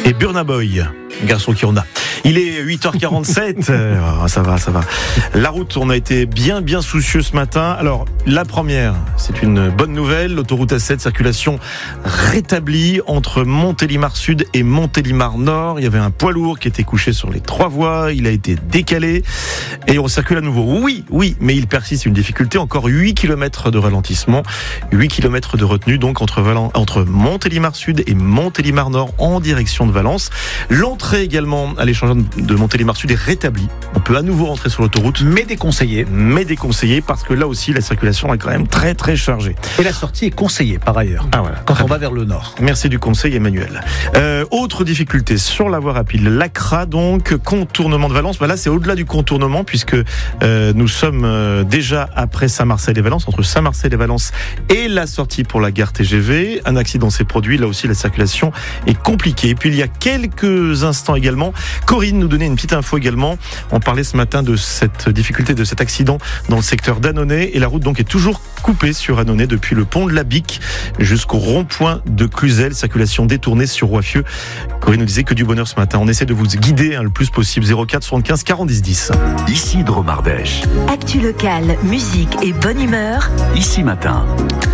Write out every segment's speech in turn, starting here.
et Burna Boy, garçon qui en a. Il est 8h47, ça va. La route, on a été bien soucieux ce matin. Alors, la première, c'est une bonne nouvelle. L'autoroute A7, circulation rétablie entre Montélimar Sud et Montélimar Nord. Il y avait un poids lourd qui était couché sur les 3 voies. Il a été décalé et on circule à nouveau. Oui, mais il persiste une difficulté. Encore 8 km de ralentissement, 8 km de retenue, donc entre Montélimar Sud et Montélimar Nord en direction de Valence. L'entrée également à l'échangeur de Montélimar Sud est rétablie. On peut à nouveau rentrer sur l'autoroute. Mais déconseillé parce que là aussi la circulation est quand même très chargée. Et la sortie est conseillée par ailleurs. Voilà. Quand on va vers le nord. Merci du conseil, Emmanuel. Autre difficulté sur la voie rapide, l'ACRA, donc contournement de Valence. Là c'est au-delà du contournement puisque nous sommes déjà après Saint-Marcel et Valence, entre Saint-Marcel et Valence et la sortie pour la gare TGV. Un accident s'est produit, là aussi la circulation est compliquée. Et puis il y a quelques instants également, Corinne nous donnait une petite info également. On parlait ce matin de cette difficulté, de cet accident dans le secteur d'Annonay et la route donc est toujours coupée sur Annonay depuis le pont de la Bique jusqu'au rond-point de Cluzel, circulation détournée sur Roiffieux. Corinne nous disait que du bonheur ce matin. On essaie de vous guider le plus possible. 04 75 40 10 10. Ici Dromardèche. Actu locale, musique et bonne humeur. Ici Matin.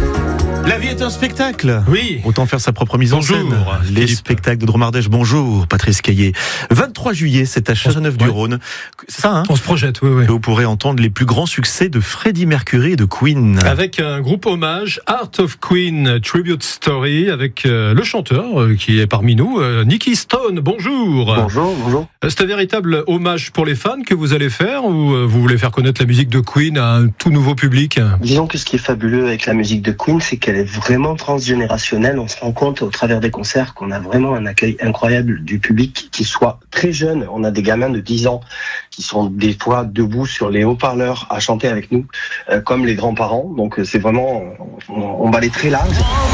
La vie est un spectacle. Oui. Autant faire sa propre mise en scène. Les spectacles de Dromardèche. Bonjour, Patrice Caillé. 23 juillet, c'est à Châteauneuf-du-Rhône. C'est ça, hein? On se projette, oui. Vous pourrez entendre les plus grands succès de Freddie Mercury et de Queen. Avec un groupe hommage, Art of Queen Tribute Story, avec le chanteur qui est parmi nous, Nicky Stone. Bonjour. Bonjour. C'est un véritable hommage pour les fans que vous allez faire, ou vous voulez faire connaître la musique de Queen à un tout nouveau public? Disons que ce qui est fabuleux avec la musique de Queen, c'est qu'elle est vraiment transgénérationnelle. On se rend compte au travers des concerts qu'on a vraiment un accueil incroyable du public, qui soit très jeune. On a des gamins de 10 ans qui sont des fois debout sur les haut-parleurs à chanter avec nous, comme les grands-parents. Donc c'est vraiment, on va aller très large.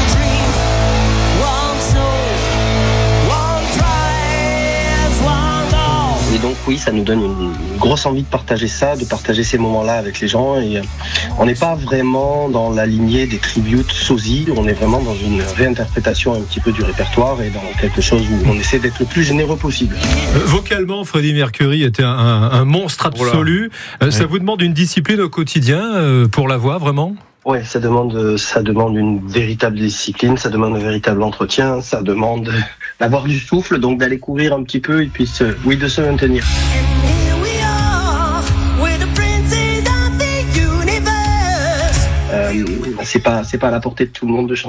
Et donc oui, ça nous donne une grosse envie de partager ça, de partager ces moments-là avec les gens. Et on n'est pas vraiment dans la lignée des tributes sosie, on est vraiment dans une réinterprétation un petit peu du répertoire et dans quelque chose où on essaie d'être le plus généreux possible. Vocalement, Freddie Mercury était un monstre absolu. Ça vous demande une discipline au quotidien pour la voix, vraiment? Ouais, ça demande une véritable discipline, ça demande un véritable entretien, ça demande d'avoir du souffle, donc d'aller courir un petit peu et puis de se maintenir. C'est pas à la portée de tout le monde de chanter.